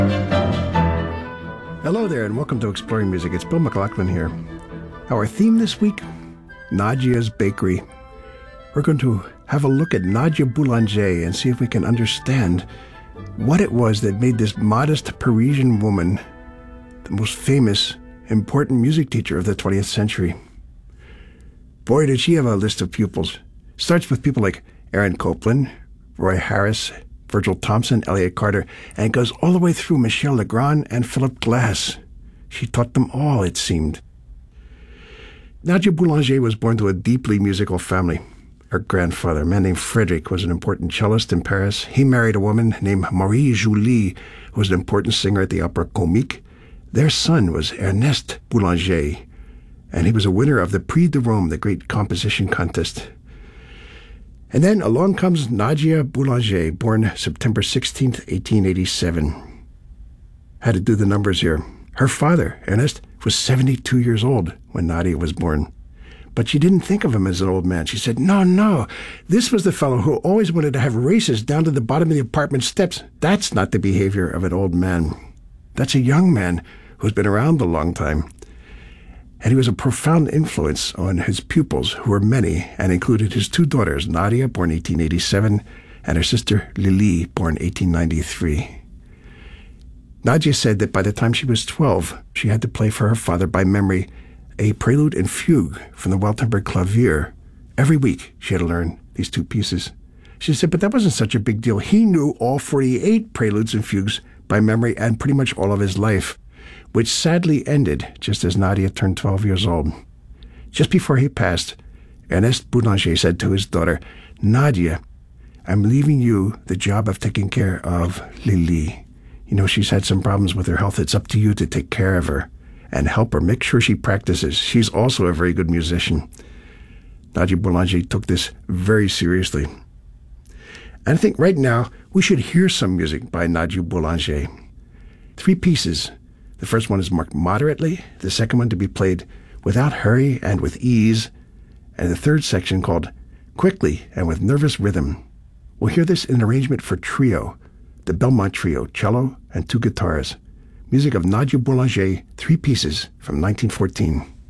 Hello there, and welcome to Exploring Music. It's Bill McLaughlin here. Our theme this week, Nadia's Bakery. We're going to have a look at Nadia Boulanger and see if we can understand what it was that made this modest Parisian woman the most famous, important music teacher of the 20th century. Boy, did she have a list of pupils. Starts with people like Aaron Copland, Roy Harris, Virgil Thompson, Elliott Carter, and it goes all the way through Michel Legrand and Philip Glass. She taught them all, it seemed. Nadia Boulanger was born to a deeply musical family. Her grandfather, a man named Frederick, was an important cellist in Paris. He married a woman named Marie Julie, who was an important singer at the Opéra Comique. Their son was Ernest Boulanger, and he was a winner of the Prix de Rome, the great composition contest. And then along comes Nadia Boulanger, born September 16th, 1887. Had to do the numbers here. Her father, Ernest, was 72 years old when Nadia was born. But she didn't think of him as an old man. She said, no, this was the fellow who always wanted to have races down to the bottom of the apartment steps. That's not the behavior of an old man. That's a young man who's been around a long time. And he was a profound influence on his pupils, who were many, and included his two daughters, Nadia, born 1887, and her sister, Lili, born 1893. Nadia said that by the time she was 12, she had to play for her father by memory a prelude and fugue from the Weltenberg Clavier. Every week, she had to learn these two pieces. She said, but that wasn't such a big deal. He knew all 48 preludes and fugues by memory and pretty much all of his life, which sadly ended just as Nadia turned 12 years old. Just before he passed, Ernest Boulanger said to his daughter, Nadia, I'm leaving you the job of taking care of Lili. You know, she's had some problems with her health. It's up to you to take care of her and help her. Make sure she practices. She's also a very good musician. Nadia Boulanger took this very seriously. And I think right now we should hear some music by Nadia Boulanger. 3 pieces. The first one is marked moderately, the second one to be played without hurry and with ease, and the third section called quickly and with nervous rhythm. We'll hear this in an arrangement for trio, the Belmont Trio, cello and 2 guitars. Music of Nadia Boulanger, 3 pieces from 1914.